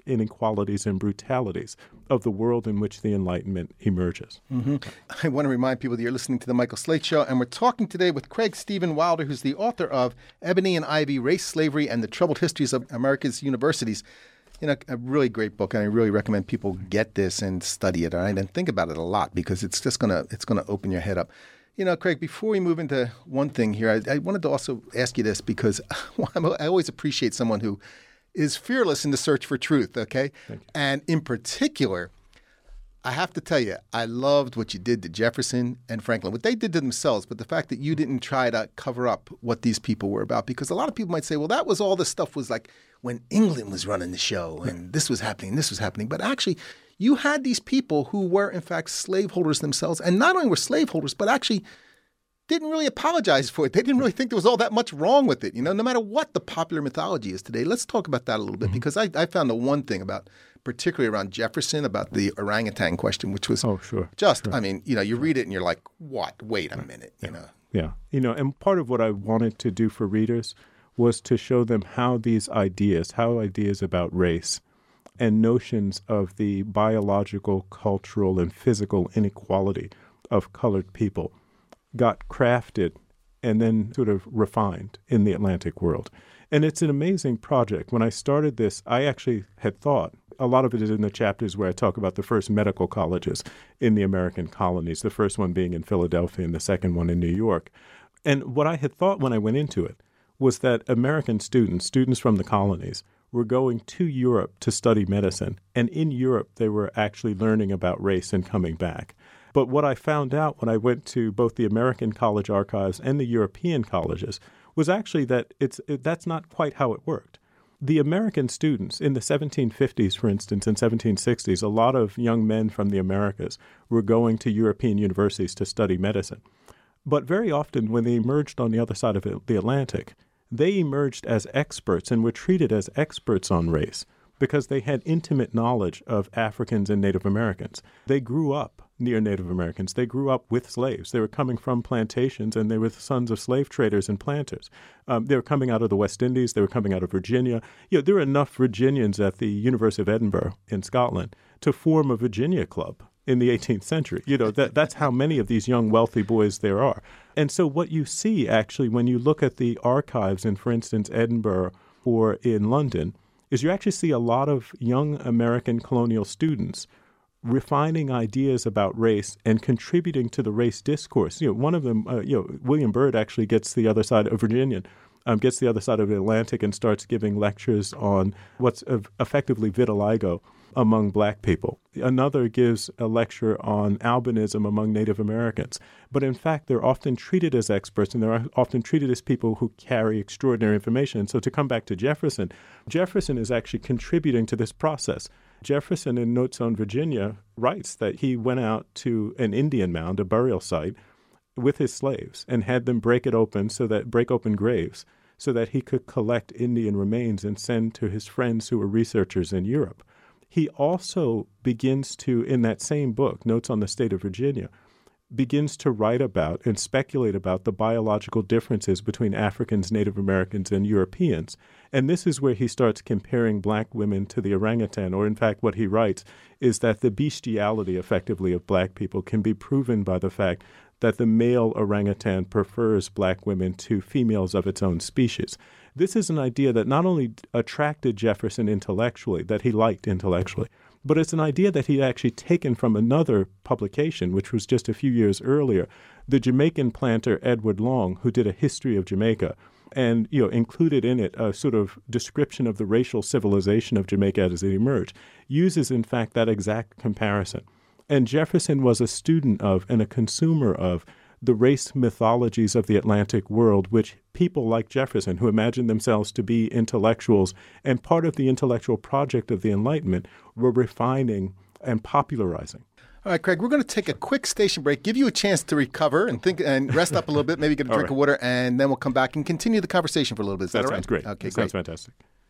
inequalities and brutalities of the world in which the Enlightenment emerges. Mm-hmm. I want to remind people that you're listening to The Michael Slate Show, and we're talking today with Craig Steven Wilder, who's the author of Ebony and Ivy, Race, Slavery, and the Troubled Histories of America's Universities. You know, a really great book, and I really recommend people get this and study it, all right, and think about it a lot, because it's just gonna open your head up. You know, Craig, before we move into one thing here, I wanted to also ask you this, because I always appreciate someone who is fearless in the search for truth, okay? And in particular, I have to tell you, I loved what you did to Jefferson and Franklin, what they did to themselves, but the fact that you didn't try to cover up what these people were about, because a lot of people might say, well, that was all the stuff was like when England was running the show and this was happening. But actually, you had these people who were, in fact, slaveholders themselves, and not only were slaveholders, but actually didn't really apologize for it. They didn't really think there was all that much wrong with it, you know, no matter what the popular mythology is today. Let's talk about that a little bit, because I found the one thing about, particularly around Jefferson, about the orangutan question, which was I mean, you know, you read it and you're like, what? Wait a minute, you know. Yeah. You know, and part of what I wanted to do for readers was to show them how ideas about race and notions of the biological, cultural, and physical inequality of colored people got crafted and then sort of refined in the Atlantic world. And it's an amazing project. When I started this, I actually had thought, a lot of it is in the chapters where I talk about the first medical colleges in the American colonies, the first one being in Philadelphia and the second one in New York. And what I had thought when I went into it was that American students from the colonies, were going to Europe to study medicine. And in Europe, they were actually learning about race and coming back. But what I found out when I went to both the American college archives and the European colleges was actually that that's not quite how it worked. The American students in the 1750s, for instance, and 1760s, a lot of young men from the Americas were going to European universities to study medicine. But very often when they emerged on the other side of the Atlantic, they emerged as experts and were treated as experts on race because they had intimate knowledge of Africans and Native Americans. They grew up near Native Americans. They grew up with slaves. They were coming from plantations, and they were the sons of slave traders and planters. They were coming out of the West Indies. They were coming out of Virginia. You know, there were enough Virginians at the University of Edinburgh in Scotland to form a Virginia club in the 18th century. You know, that's how many of these young, wealthy boys there are. And so what you see, actually, when you look at the archives in, for instance, Edinburgh or in London, is you actually see a lot of young American colonial students refining ideas about race and contributing to the race discourse. You know, one of them, William Byrd actually gets the other side of Virginian, gets the other side of the Atlantic and starts giving lectures on what's effectively vitiligo among black people. Another gives a lecture on albinism among Native Americans. But in fact, they're often treated as experts, and they're often treated as people who carry extraordinary information. And so to come back to Jefferson, Jefferson is actually contributing to this process. Jefferson, in Notes on Virginia, writes that he went out to an Indian mound, a burial site, with his slaves and had them break open graves so that he could collect Indian remains and send to his friends who were researchers in Europe. He also begins to, in that same book, Notes on the State of Virginia, begins to write about and speculate about the biological differences between Africans, Native Americans, and Europeans. And this is where he starts comparing black women to the orangutan, or in fact what he writes is that the bestiality, effectively, of black people can be proven by the fact that the male orangutan prefers black women to females of its own species. This is an idea that not only attracted Jefferson intellectually, that he liked intellectually, but it's an idea that he'd actually taken from another publication, which was just a few years earlier, the Jamaican planter Edward Long, who did a history of Jamaica, and included in it a sort of description of the racial civilization of Jamaica as it emerged, uses, in fact, that exact comparison. And Jefferson was a student of and a consumer of the race mythologies of the Atlantic world, which people like Jefferson, who imagined themselves to be intellectuals and part of the intellectual project of the Enlightenment, were refining and popularizing. All right, Craig, we're going to take a quick station break, give you a chance to recover and think and rest up a little bit, maybe get a drink of water, and then we'll come back and continue the conversation for a little bit. Is that all right? Sounds great. Okay, Sounds fantastic.